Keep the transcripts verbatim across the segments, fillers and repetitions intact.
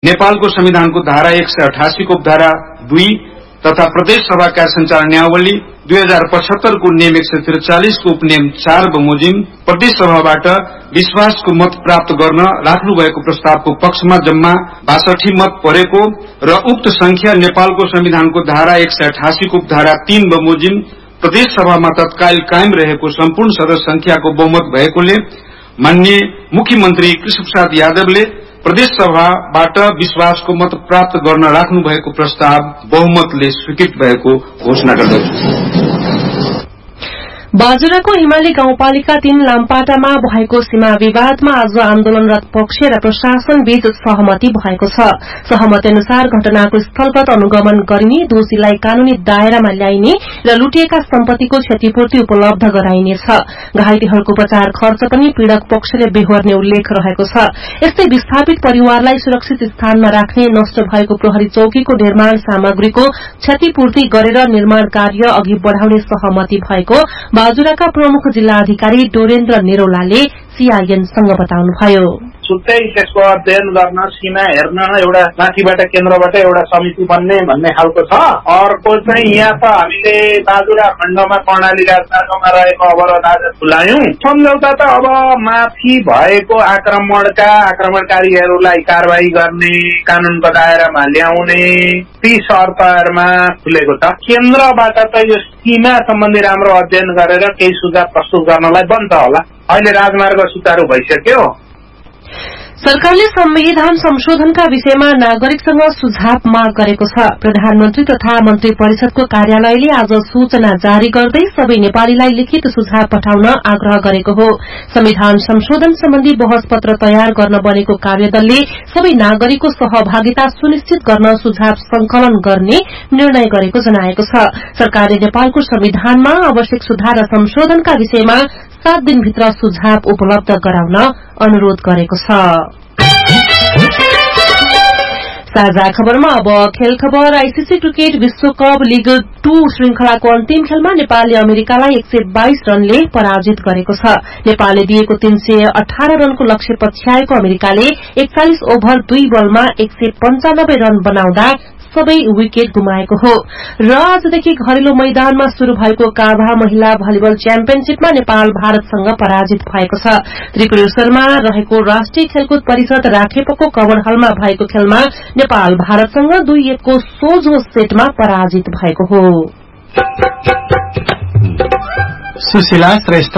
नेपालको संविधानको धारा एक सय अठासी को उपधारा दुई तथा प्रदेश सभा कार्य संचालन नियमावली दुई हजार पचहत्तर को नियम एक सय त्रिचालिस को उपनियम चार बमोजिम प्रदेश सभाबाट विश्वासको मत प्राप्त गर्न राख्नु भएको प्रस्तावको पक्षमा जम्मा बासठी मत परेको र उक्त संख्या नेपालको संविधानको धारा एक सय अठासी को उपधारा तीन बमोजिम प्रदेश सभामा तत्काल कायम रहेको सम्पूर्ण सदस्य संख्याको बहुमत भएकोले माननीय मुख्यमन्त्री कृष्ण प्रसाद यादवले प्रदेश सभाबाट विश्वासको मत प्राप्त गर्न राख्नु भएको प्रस्ताव बहुमतले स्वीकृत भएको घोषणा गर्दछु। बाजुराको हिमाली गाउँपालिका तीन लामपाटामा भएको सीमा विवादमा आज आन्दोलनरत पक्ष र प्रशासन बीच सहमति भएको छ। सहमति अनुसार घटनाको स्थलगत अनुगमन गरिने, दोषीलाई कानूनी दायरामा ल्याइने र लुटिएका सम्पत्तिको क्षतिपूर्ति उपलब्ध गराइनेछ। घाइतेहरूको उपचार खर्च पनि पीड़क पक्षले बेहोर्ने उल्लेख रहेको छ। यस्तै विस्थापित परिवारलाई सुरक्षित स्थानमा राख्ने, नष्ट भएको प्रहरी चौकीको निर्माण सामग्रीको क्षतिपूर्ति गरेर निर्माण कार्य अघि बढ़ाउने सहमति भएको बाजुराका प्रमुख जिल्ला अधिकारी डोरेन्द्र निरौलाले सीआईएनसँग बताउनुभयो। छुट्टै त्यसको अध्ययन गर्न, सीमा हेर्न एउटा माथिबाट केन्द्रबाट एउटा समिति बन्ने भन्ने खालको छ। अर्को चाहिँ यहाँ त हामीले बाजुरा खण्डमा कर्णाली राजमार्गमा रहेको अवरोध आज खुलायौं। सम्झौता त अब माथि भएको आक्रमणका आक्रमणकारीहरूलाई कारवाही गर्ने, कानूनको दायरामा ल्याउने ती शर्तहरूमा खुलेको छ। केन्द्रबाट त यो सीमा सम्बन्धी राम्रो अध्ययन गरेर केही सुझाव प्रस्तुत गर्नलाई बन्द होला। अहिले राजमार्ग सुचारू भइसक्यो। सरकारले संविधान संशोधनका विषयमा नागरिकसँग सुझाव माग गरेको छ। प्रधानमन्त्री तथा मन्त्री परिषदको कार्यालयले आज सूचना जारी गर्दै सबै नेपालीलाई लिखित सुझाव पठाउन आग्रह गरेको हो। संविधान संशोधन सम्बन्धी बहस पत्र तयार गर्न बनेको कार्यदलले सबै नागरिकको सहभागिता सुनिश्चित गर्न सुझाव संकलन गर्ने निर्णय गरेको जनाएको छ। सरकारले नेपालको संविधानमा आवश्यक सुधार र संशोधनका विषयमा सात दिनभित्र सुझाव उपलब्ध गराउन अनुरोध गरेको छ। साझा खबरमा अब खेल खबर। आईसीसी क्रिकेट विश्वकप लीग टू श्रृंखलाको अन्तिम खेलमा नेपालले अमेरिकालाई एक सय बाइस रनले पराजित गरेको छ। नेपालले दिएको तीन सय अठार रनको लक्ष्य पछ्याएको अमेरिकाले एकचालिस ओभर दुई बलमा एक सय पञ्चानब्बे रन बनाउँदा सबै विकेट गुमाएको हो। र आजदेखि घरेलु मैदानमा शुरू भएको काभा महिला भलिबल च्याम्पियनशीपमा नेपाल भारतसँग पराजित भएको छ। त्रिपुरेश्वरमा रहेको राष्ट्रिय खेलकुद परिषद राखेपको कवर हलमा भएको खेलमा नेपाल भारतसँग दुई एकको सोझो सेटमा पराजित भएको हो। सुशीला श्रेष्ठ।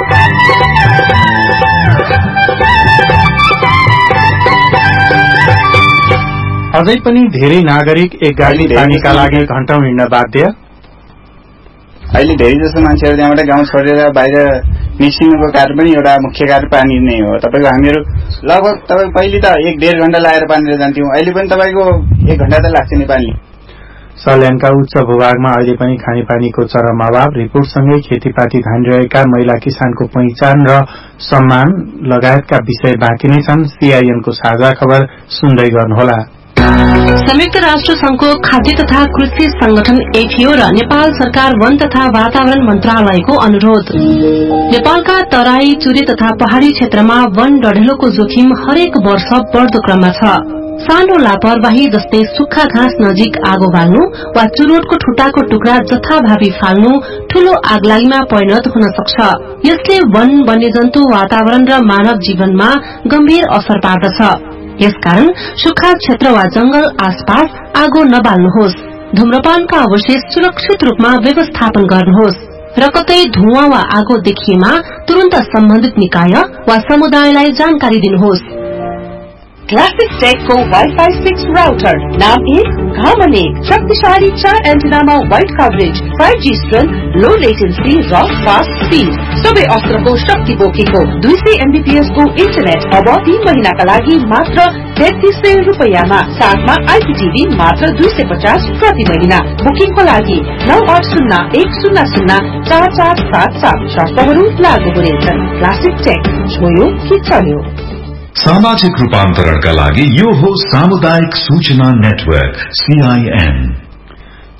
अझै पनि धेरै नागरिक एक गाडी पानीका लागि घण्टौं हिँड्न बाध्य। अहिले धेरै जसो मान्छेहरू त्यहाँबाट गाउँ छोडेर बाहिर निस्किनुको कारण पनि एउटा मुख्य कारण पानी नै हो। तपाईँको हामीहरू लगभग तपाईँ पहिले त एक डेढ घण्टा लागेर पानीले जान्थ्यौं, अहिले पनि तपाईँको एक घण्टा त लाग्छ नि पानी। सल्यानका उच्च भूभागमा अहिले पनि खानेपानीको चरम अभाव। रिपोर्टसँगै खेतीपाती धानिरहेका महिला किसानको पहिचान र सम्मान लगायतका विषय बाँकी नै छन्। सीआईएनको साझा खबर सुन्दै गर्नुहोला। संयुक्त राष्ट्र संघको खाद्य तथा कृषि संगठन एफएओ र नेपाल सरकार वन तथा वातावरण मन्त्रालयको अनुरोध। नेपालका तराई, चुरे तथा पहाड़ी क्षेत्रमा वन डढेलोको जोखिम हरेक वर्ष बढ़दो क्रममा छ। सानो लापरवाही जस्तै सुक्खा घाँस नजिक आगो बाल्नु वा चुरोटको ठुटाको टुक्रा जथाभावी फाल्नु ठूलो आगलागीमा परिणत हुन सक्छ। यसले वन, वन्यजन्तु, वातावरण र मानव जीवनमा गम्भीर असर पार्दछ। यसकारण सुक्खा क्षेत्र वा जंगल आसपास आगो नबाल्नुहोस्। धूम्रपानका अवशेष सुरक्षित रूपमा व्यवस्थापन गर्नुहोस् र कतै धुवाँ वा आगो देखिएमा तुरन्त सम्बन्धित निकाय वा समुदायलाई जानकारी दिनुहोस्। क्लासिक टेकको वाइफाई सिक्स राउटर नाम एक घामन एक शक्तिशाली चार एन्टेनामा wide coverage, five G strength, लो लेटेन्सी र फास्ट स्पीड, सबै अस्त्रको शक्ति बोकेको दुई सय एमबीपीएस को इन्टरनेट अब तीन महिनाका लागि मात्र तेत्तीस सय रूपियाँमा, साथमा आइपीटीभी मात्र दुई सय पचास प्रति महिना। बुकिङको लागि नौ आठ शून्य एक शून्य शून्य चार चार सात सात। शर्तहरू लागू हुनेछन्। क्लासिक टेक, छोयो कि चल्यो। सामाजिक रूपान्तरणका लागि यो हो सामुदायिक सूचना नेटवर्क सीआईएन।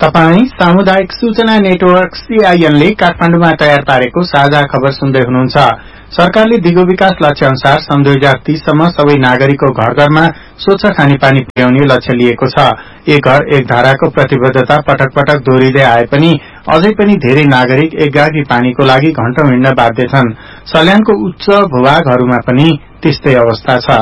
तपाई सामुदायिक सूचना नेटवर्क सीआईएन ले काठमाडौँमा तयार पारेको साझा खबर सुन्दै हुनुहुन्छ। सरकारले दिगो विकास लक्ष्य अनुसार सन् दुई हजार तीससम्म सबै नागरिकको घर घरमा स्वच्छ खानेपानी पुर्याउने लक्ष्य लिएको छ। एक घर एक धाराको प्रतिबद्धता पटक पटक दोहोरिँदै आए पनि अझै पनि धेरै नागरिक एक गागी पानीको लागि घण्टौं हिँड्न बाध्य छन्। सल्यानको उच्च भूभागहरूमा पनि त्यस्तै अवस्था छ।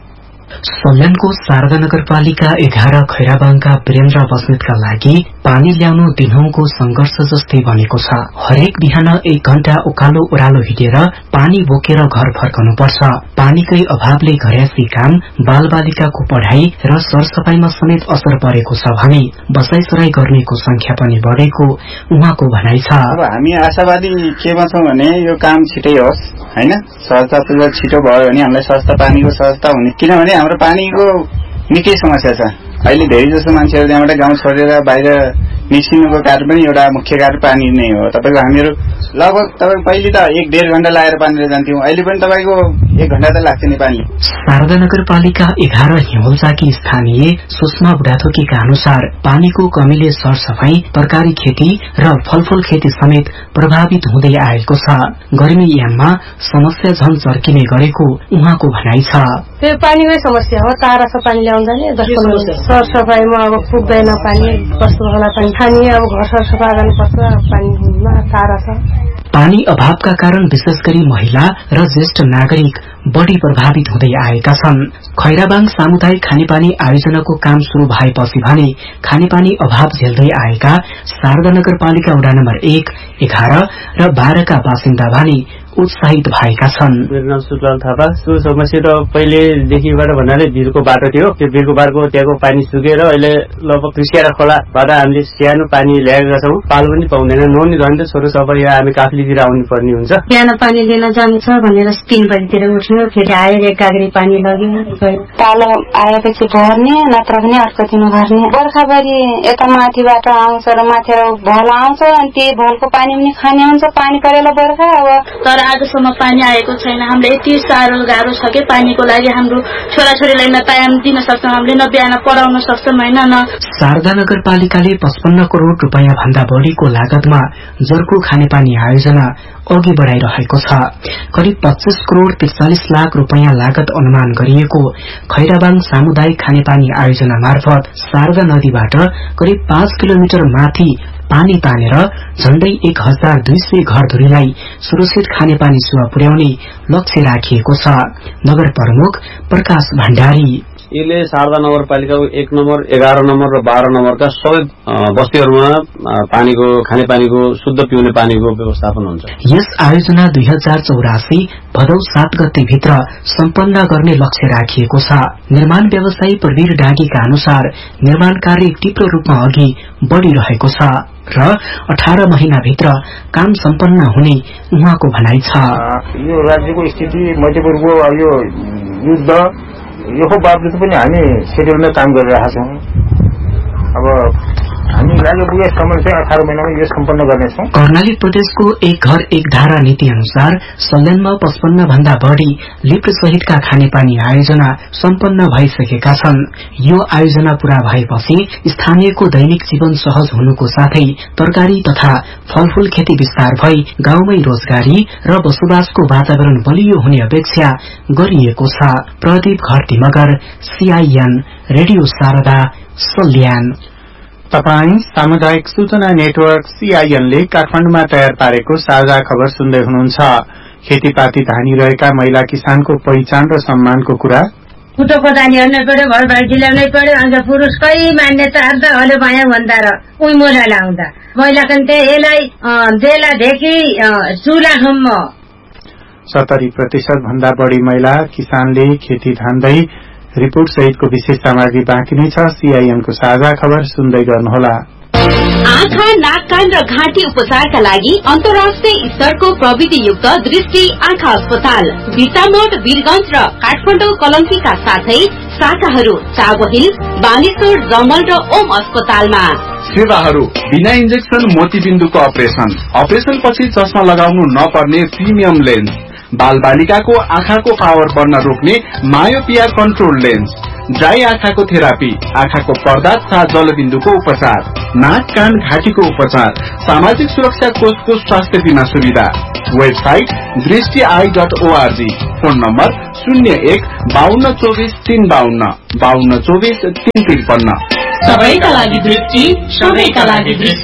सल्यानको शारदा नगरपालिका एघार खैराबाङका वीरेन्द्र बस्नेतका लागि पानी ल्याउनु दिनहुँको संघर्ष जस्तै बनेको छ। हरेक बिहान एक घण्टा उकालो ओह्रालो हिँडेर पानी बोकेर घर फर्कनु पर्छ। पानीकै अभावले घरयासी काम, बाल बालिकाको पढ़ाई र सरसफाईमा समेत असर परेको छ भने बसाईसराई गर्नेको संख्या पनि बढ़ेको उहाँको भनाइ छ। अब हामी आशावादी केमा छौं भने यो काम छिटै होस् हैन, सहजतापूर्वक छिटो भयो भने हामीलाई सस्ता पानीको सहजता हुने, किनभने हाम्रो पानीको निकै समस्या छ। अहिले धेरै जसो मान्छेहरू त्यहाँबाट गाउँ छोडेर बाहिर निस्किनुको कारण पनि एउटा मुख्य कारण पानी नै हो। तपाईको हामीहरू लगभग तपाईँ पहिले त एक डेढ घण्टा लगाएर पानी लिएर जान्थ्यौं, अहिले पनि तपाईको एक घण्टा त लाग्छ नि पानी। शारदा नगरपालिका एघार हिमौलचाकी स्थानीय सुषमा बुढाथोकीका अनुसार पानीको कमीले सरसफाई, तरकारी खेती र फलफूल खेती समेत प्रभावित हुँदै आएको छ। गर्मी याममा समस्या झन चर्किने गरेको उहाँको भनाइ छ। त्यो पानीमै समस्या हो, तारा छ पानी ल्याउँदा नि सरसफाईमा अब पुग्दैन पानी, कस्तो होला पानी खाने, अब घर सरसफा गर्नुपर्छ, पानीमा तारा छ। पानी अभावका कारण विशेष गरी महिला र ज्येष्ठ नागरिक बढ़ी प्रभावित हुँदै आएका छन्। खैराबाङ सामुदायिक खानेपानी आयोजनाको काम शुरू भएपछि भने खानेपानी अभाव झेल्दै आएका शारदा नगरपालिका वडा नम्बर एक, एघार र बाह्रका बासिन्दा भने उत्साहित भएका छन्। मेरो नाम सुजलाल थापा। त्यो समस्या त पहिलेदेखिबाट भन्नाले भिरको बाटो थियो, त्यो भिरको बाटोको त्यहाँको पानी सुकेर अहिले लगभग कृषिया खोलाबाट हामीले सानो पानी ल्याएका छौँ। पालो पनि पाउँदैन, नुहाउने झन् त छोरो सबै यहाँ हामी काफ्लीतिर आउनु पर्ने हुन्छ। बिहान पानी लिन जान्छ भनेर तीन बजीतिर उठ्यो, फेरि आयो एक गाग्री पानी लग्यो। पालो आएपछि भर्ने, नत्र भने अर्को दिन भर्ने। बर्खाभरि यता माथिबाट आउँछ र माथि भल आउँछ, अनि त्यही भलको पानी पनि खाने हुन्छ। पानी परेर बर्खा अब आजसम्म पानी आएको छैन। हामीले यति साह्रो गाह्रो छ कि पानीको लागि हाम्रो छोराछोरीलाई न टाइम दिन सक्छौँ, हामीले न बिहान पढाउन सक्छौँ होइन न। शारदा नगरपालिकाले पचपन्न करोड़ रूपियाँ भन्दा बढ़ीको लागतमा जर्को खानेपानी आयोजना अघि बढ़ाइरहेको छ। करिब पच्चीस करोड़ त्रिचालिस लाख रूपियाँ लागत अनुमान गरिएको खैराबाङ सामुदायिक खानेपानी आयोजना मार्फत शारदा नदीबाट करिब पाँच किलोमिटर माथि पानी तानेर झण्डै एक हजार दुई सय घरधुरीलाई सुरक्षित खानेपानी सेवा पुर्याउने लक्ष्य राखिएको छ। नगर प्रमुख प्रकाश भण्डारी यसले शारदा नगरपालिकाको एक नम्बर, एघार नम्बर र बाह्र नम्बरका सबै बस्तीहरूमा पानीको खानेपानीको शुद्ध पिउने पानीको व्यवस्थापन हुन्छ। यस आयोजना दुई हजार चौरासी भदौ सात गते भित्र सम्पन्न गर्ने लक्ष्य राखिएको छ। निर्माण व्यवसायी प्रवीर डाँगीका अनुसार निर्माण कार्य तीव्र रूपमा अघि बढ़िरहेको छ र अठार महिना भित्र काम सम्पन्न हुने उहाँको भनाइ छ। यो राज्यको स्थिति मध्यपूर्वको यो युद्ध यो बावजुद पनि हामी शेड्युलमा काम गरिरहेका छौँ। अब हामी लागेको समय चाहिँ अठार महिनामा यो सम्पन्न गर्नेछौँ। कर्णाली प्रदेशको एक घर एक धारा नीति अनुसार सल्यानमा पचपन्न भन्दा बढ़ी लिफ्ट सहितका खानेपानी आयोजना सम्पन्न भइसकेका छन्। यो आयोजना पूरा भएपछि स्थानीयको दैनिक जीवन सहज हुनुको साथै तरकारी तथा फलफूल खेती विस्तार भई गाउँमै रोजगारी र बसोबासको वातावरण बलियो हुने अपेक्षा गरिएको छ। Pradeep Gharti Magar, CIN radio Sharada, Salyan. तपाई सामुदायिक सूचना नेटवर्क सीआईएन ले काठमाडौँमा तयार पारेको साझा खबर सुन्दै हुनुहुन्छ। खेतीपाती धानिरहेका महिला किसानको पहिचान र सम्मानको कुरा। फुटो खोदानी हेर्नै पर्यो, घरबाट ल्याउनै पर्यो। अन्त पुरुषकै मान्यता अर्थ हलो भया भन्दा र उही मोला लाउँदा महिलाको यसलाई देलादेखि चुलासम्म सत्तरी प्रतिशत भन्दा बढ़ी महिला किसानले खेती धान्दै रिपोर्ट सहितको विशेष सामग्री बाँकी नै छ। सीआईएनको साझा खबर सुन्दै गर्नुहोला। आँखा, नाक, कान र घाँटी उपचारका लागि अन्तर्राष्ट्रिय स्तरको प्रविधियुक्त दृष्टि आँखा अस्पताल भिटामोड वीरगंज र काठमाडौँ कलंकीका साथै शाखाहरू चाबहिल, बानेश्वर, जमल र ओम अस्पतालमा। सेवाहरू बिना इन्जेक्सन मोतीबिन्दुको अपरेशन, अपरेशन पछि चस्मा लगाउनु नपर्ने प्रिमियम लेन्स, बाल बालिकाको आँखाको पावर बढ्न रोक्ने मायोपिया कन्ट्रोल लेन्स, ड्राई आँखाको थेरापी, आँखाको पर्दा तथा जलबिन्दुको उपचार, नाक कान घाँटीको उपचार, सामाजिक सुरक्षा कोषको स्वास्थ्य बीमा सुविधा। वेबसाइट दृष्टि I dot ORG. Phone number शून्य एक बाहन्न चौबिस तीन बाहन्न बाहन्न चौबिस तीन त्रिपन्न। सबैका लागि दृष्टि, सबैका लागि दृष्टि।